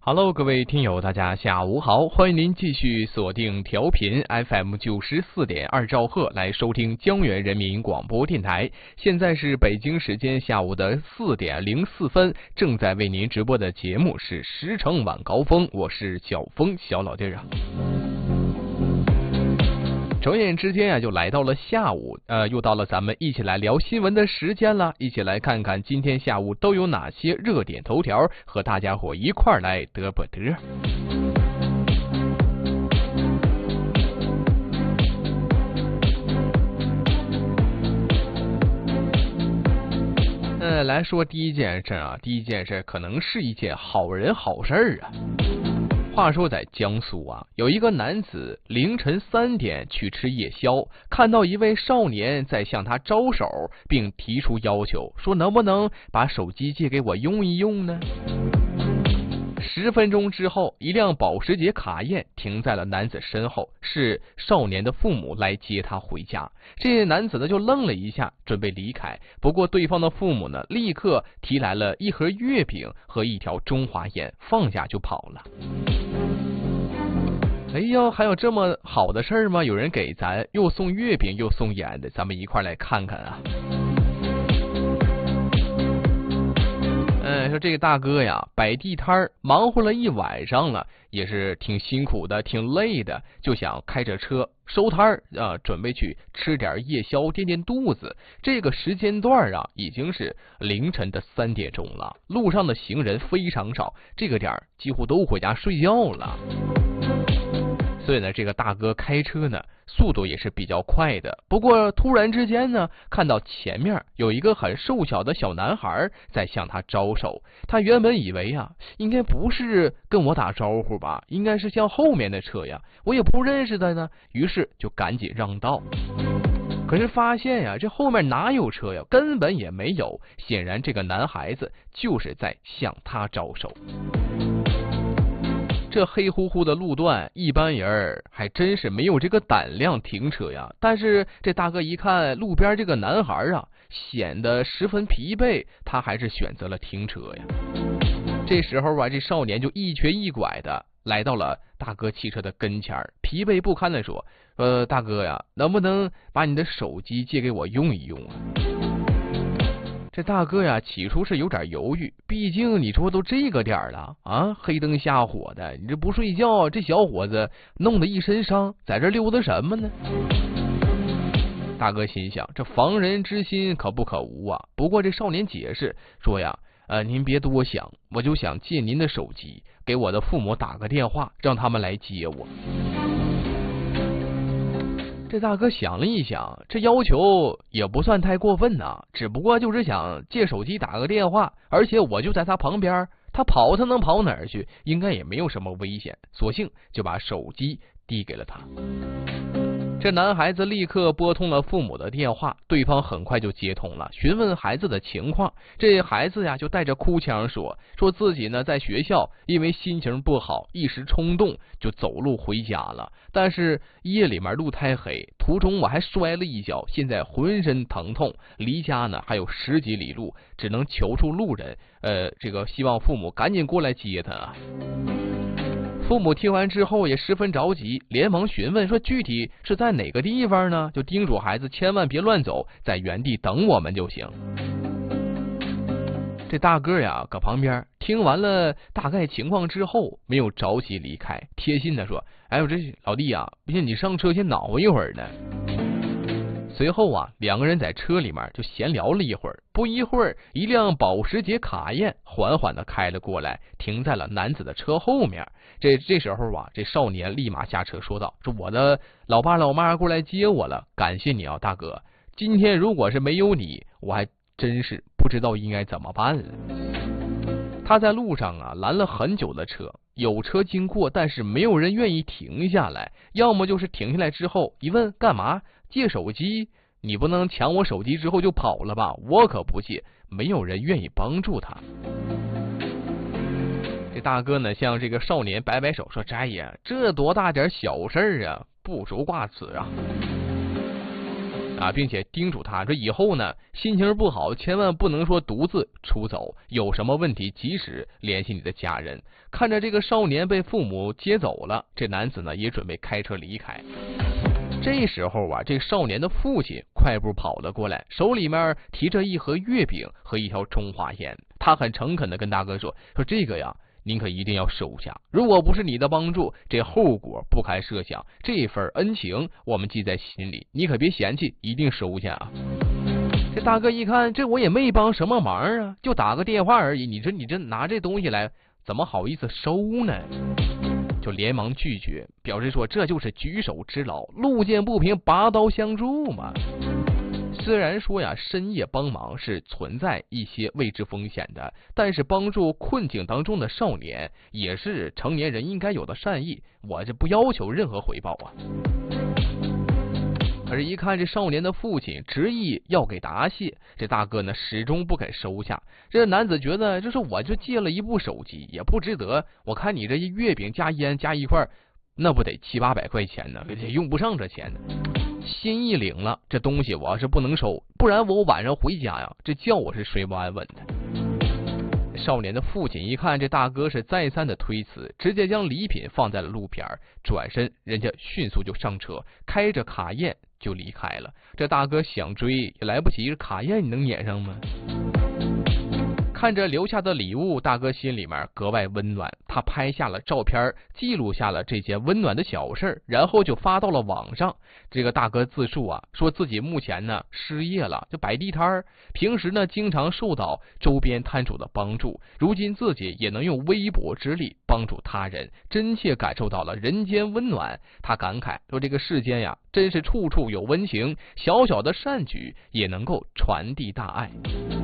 Hello， 各位听友，大家下午好，欢迎您继续锁定调频 FM 94.2兆赫来收听江源人民广播电台。现在是北京时间下午的4点04分，正在为您直播的节目是时程晚高峰，我是小峰小老弟啊。转眼之间就来到了下午，又到了咱们一起来聊新闻的时间了，一起来看看今天下午都有哪些热点头条，和大家伙一块来嘚不嘚。来说第一件事啊，第一件事可能是一件好人好事啊。话说在江苏啊，有一个男子凌晨3点去吃夜宵，看到一位少年在向他招手，并提出要求，说能不能把手机借给我用一用呢？10分钟之后，一辆保时捷卡宴停在了男子身后，是少年的父母来接他回家。这男子呢就愣了一下，准备离开，不过对方的父母呢立刻提来了一盒月饼和一条中华烟，放下就跑了。哎呀，还有这么好的事儿吗？有人给咱又送月饼又送烟的，咱们一块来看看啊。说这个大哥呀，摆地摊忙活了一晚上了，也是挺辛苦的，挺累的，就想开着车收摊准备去吃点夜宵垫垫肚子。这个时间段已经是凌晨的3点钟了，路上的行人非常少，这个点几乎都回家睡觉了。所以呢，这个大哥开车呢速度也是比较快的。不过突然之间呢，看到前面有一个很瘦小的小男孩在向他招手，他原本以为应该不是跟我打招呼吧，应该是向后面的车呀，我也不认识他呢，于是就赶紧让道。可是发现这后面哪有车呀，根本也没有，显然这个男孩子就是在向他招手。这黑乎乎的路段，一般人还真是没有这个胆量停车呀。但是这大哥一看路边这个男孩显得十分疲惫，他还是选择了停车呀。这时候这少年就一瘸一拐的来到了大哥汽车的跟前，疲惫不堪的说：大哥呀，能不能把你的手机借给我用一用啊？这大哥起初是有点犹豫，毕竟你说都这个点了黑灯瞎火的，你这不睡觉，这小伙子弄得一身伤，在这溜达什么呢？大哥心想，这防人之心可不可无啊。不过这少年解释说您别多想，我就想借您的手机给我的父母打个电话，让他们来接我。这大哥想了一想，这要求也不算太过分只不过就是想借手机打个电话，而且我就在他旁边，他能跑哪儿去？应该也没有什么危险，索性就把手机递给了他。这男孩子立刻拨通了父母的电话，对方很快就接通了，询问孩子的情况。这孩子就带着哭腔说自己呢在学校因为心情不好，一时冲动就走路回家了，但是夜里面路太黑，途中我还摔了一跤，现在浑身疼痛，离家呢还有10几里路，只能求助路人，希望父母赶紧过来接他父母听完之后也十分着急，连忙询问说具体是在哪个地方呢？就叮嘱孩子千万别乱走，在原地等我们就行。这大哥搁旁边听完了大概情况之后，没有着急离开，贴心的说：我这老弟不信你上车先恼我一会儿呢。随后两个人在车里面就闲聊了一会儿，不一会儿，一辆保时捷卡宴缓缓的开了过来，停在了男子的车后面。这时候这少年立马下车说道：说我的老爸老妈过来接我了，感谢你大哥，今天如果是没有你，我还真是不知道应该怎么办了。他在路上拦了很久的车，有车经过，但是没有人愿意停下来，要么就是停下来之后一问干嘛，借手机，你不能抢我手机之后就跑了吧？我可不借，没有人愿意帮助他。这大哥呢向这个少年摆摆手说：哎呀，这多大点小事不足挂齿啊，并且叮嘱他说以后呢心情不好千万不能说独自出走，有什么问题及时联系你的家人。看着这个少年被父母接走了，这男子呢也准备开车离开。这时候啊，这少年的父亲快步跑了过来，手里面提着一盒月饼和一条中华烟。他很诚恳的跟大哥说这个呀您可一定要收下，如果不是你的帮助，这后果不堪设想，这份恩情我们记在心里，你可别嫌弃，一定收下啊。这大哥一看，这我也没帮什么忙啊，就打个电话而已，你这拿这东西来怎么好意思收呢？就连忙拒绝，表示说这就是举手之劳，路见不平拔刀相助嘛。虽然说呀，深夜帮忙是存在一些未知风险的，但是帮助困境当中的少年也是成年人应该有的善意，我这不要求任何回报啊。可是，一看这少年的父亲执意要给答谢，这大哥呢始终不肯收下。这男子觉得，就是我就借了一部手机，也不值得。我看你这一月饼加烟加一块，那不得700-800块钱呢？也用不上这钱呢。心意领了，这东西我要是不能收，不然我晚上回家呀，这觉我是睡不安稳的。少年的父亲一看这大哥是再三的推辞，直接将礼品放在了路边，转身人家迅速就上车，开着卡宴就离开了。这大哥想追也来不及，卡宴你能撵上吗？看着留下的礼物，大哥心里面格外温暖，他拍下了照片，记录下了这件温暖的小事，然后就发到了网上。这个大哥自述啊，说自己目前呢失业了，就摆地摊，平时呢经常受到周边摊主的帮助，如今自己也能用微薄之力帮助他人，真切感受到了人间温暖。他感慨说，这个世间呀，真是处处有温情，小小的善举也能够传递大爱。